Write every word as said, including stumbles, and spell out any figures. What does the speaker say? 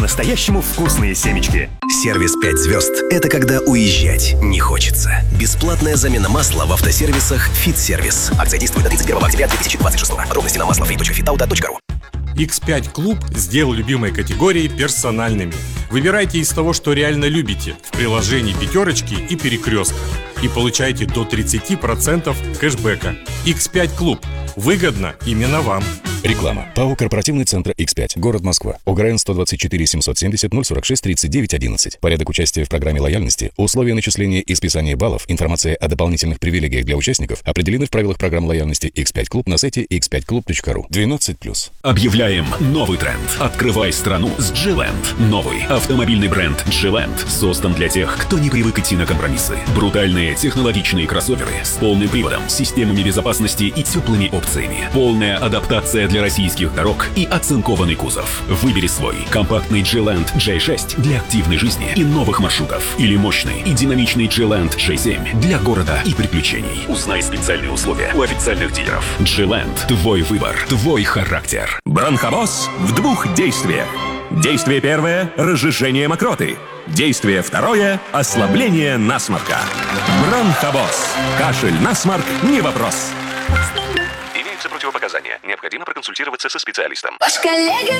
по-настоящему вкусные семечки. Сервис пять звезд – это когда уезжать не хочется. Бесплатная замена масла в автосервисах «Фит-сервис». Акция действует до тридцать первого октября две тысячи двадцать шестого. Подробности на масло точка фри точка фитауто точка ру. икс пять Клуб сделал любимые категории персональными. Выбирайте из того, что реально любите, в приложении «Пятерочки» и «Перекрестка». И получайте до тридцать процентов кэшбэка. икс пять Клуб. Выгодно именно вам. Реклама. ПАО «Корпоративный центр икс пять». Город Москва. ОГРН сто двадцать четыре семьсот семьдесят ноль сорок шесть тридцать девять одиннадцать. Порядок участия в программе лояльности, условия начисления и списания баллов, информация о дополнительных привилегиях для участников определены в правилах программ лояльности икс пять Клуб на сайте икс пять клуб точка ру. двенадцать плюс. Объявляем новый тренд. Открывай страну с G-Land. Новый автомобильный бренд G-Land создан для тех, кто не привык идти на компромиссы. Брутальные технологичные кроссоверы с полным приводом, системами безопасности и теплыми опциями. Полная адаптация для российских дорог и оцинкованный кузов. Выбери свой. Компактный G-Land джей шесть для активной жизни и новых маршрутов. Или мощный и динамичный G-Land джей семь для города и приключений. Узнай специальные условия у официальных дилеров. G-Land. Твой выбор. Твой характер. Бронхобоз в двух действиях. Действие первое – разжижение мокроты. Действие второе – ослабление насморка. Бронхобоз. Кашель, насморк – не вопрос. Имеются противопоказания. Необходимо проконсультироваться со специалистом. Ваш коллега